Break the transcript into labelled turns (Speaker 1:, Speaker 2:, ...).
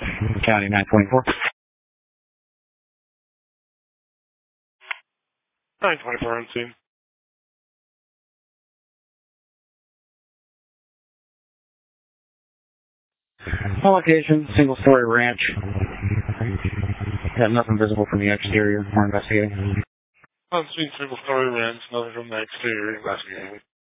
Speaker 1: County 924.
Speaker 2: 924 on scene.
Speaker 1: On location, single-story ranch. Got nothing visible from the exterior. We're investigating.
Speaker 2: On scene, single-story ranch, nothing from the exterior, investigating.